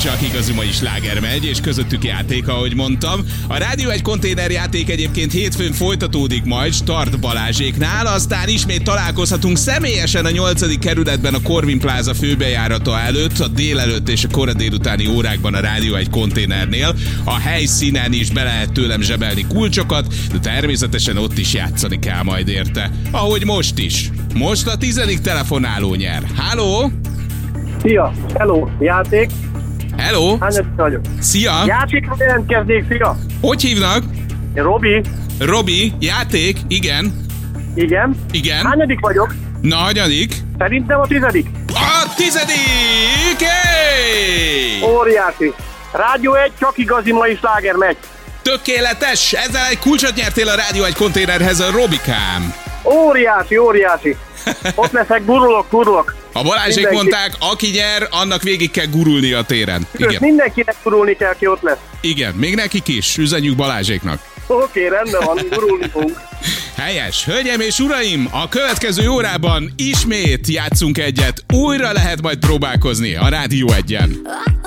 csak igazi mai sláger megy, és közöttük játék, ahogy mondtam. A Rádió egy konténerjáték egyébként hétfőn folytatódik majd Start Balázséknál, aztán ismét találkozhatunk személyesen a 8. kerületben a Corvin Plaza főbejárata előtt, a délelőtt és a kora délutáni órákban a Rádió egy konténernél. A helyszínen is be lehet tőlem zsebelni kulcsokat, de természetesen ott is játszani kell majd érte. Ahogy most is. Most a 10. telefonáló nyer. Halló? Szia! Hello! Játék! Hello? Hányadik vagyok? Szia! Játékra jelentkeznék, szia! Hogy hívnak? Robi! Robi, játék, igen. Igen? Igen. Hányadik vagyok? Na, hanyadik? Szerintem a 10. A 10. Hey! Óriási! Rádió egy, csak igazi mai sláger megy. Tökéletes! Ezzel egy kulcsot nyertél a Rádió egy konténerhez, a Robikám. Óriási, óriási! Ott leszek, gurulok. A Balázsék Mindenki. mondták, aki nyer, annak végig kell gurulni a téren. Igen. Mindenkinek gurulni kell, ki ott lesz. Igen, még nekik is, üzenjük Balázséknak. Oké, rendben van, gurulni fogunk. Helyes! Hölgyeim és uraim, a következő órában ismét játszunk egyet, újra lehet majd próbálkozni a Rádió 1-en.